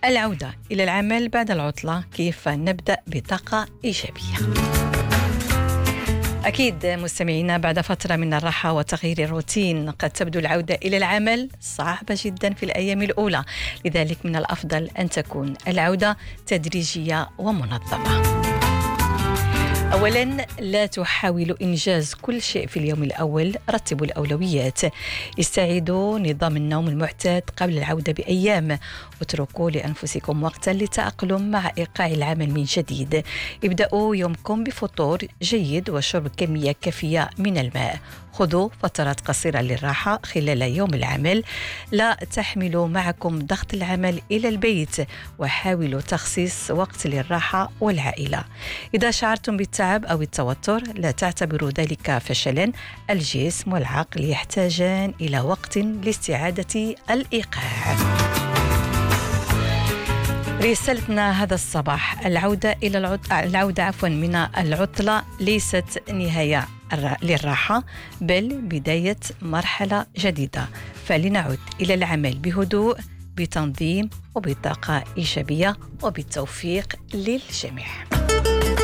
العودة إلى العمل بعد العطلة، كيف نبدأ بطاقة إيجابية؟ أكيد مستمعينا، بعد فترة من الراحة وتغيير الروتين قد تبدو العودة إلى العمل صعبة جدا في الأيام الأولى، لذلك من الأفضل أن تكون العودة تدريجية ومنظمة. أولاً، لا تحاولوا إنجاز كل شيء في اليوم الأول، رتبوا الأولويات، استعيدوا نظام النوم المعتاد قبل العودة بأيام، اتركوا لأنفسكم وقتاً للتأقلم مع إيقاع العمل من جديد. ابدأوا يومكم بفطور جيد وشرب كمية كافية من الماء. خذوا فترات قصيرة للراحة خلال يوم العمل. لا تحملوا معكم ضغط العمل إلى البيت، وحاولوا تخصيص وقت للراحة والعائلة. إذا شعرتم بالتعب أو التوتر، لا تعتبروا ذلك فشلاً، الجسم والعقل يحتاجان إلى وقت لاستعادة الإيقاع. رسالتنا هذا الصباح: العودة من العطلة ليست نهاية للراحة، بل بداية مرحلة جديدة، فلنعد إلى العمل بهدوء، بتنظيم وبطاقة إيجابية، وبالتوفيق للجميع.